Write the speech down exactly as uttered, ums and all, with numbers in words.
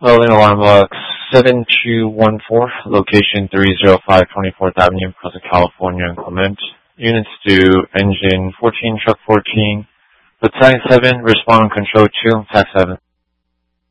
Rolling alarm log seven two one four, location three oh five twenty-fourth Avenue, Plaza California, inclement. Units due, engine fourteen, truck fourteen, battalion seven, respond control two, tax seven.